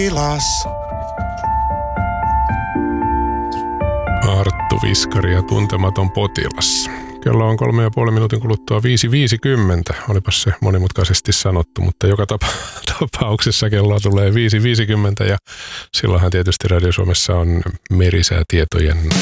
Ilas. Arttu Viskari ja Tuntematon potilas. Kello on 3,5 minuutin kuluttua 5.50. Olipas se monimutkaisesti sanottu, mutta joka tapauksessa kello tulee 5.50 ja silloinhan tietysti Radio Suomessa on merisäätietojen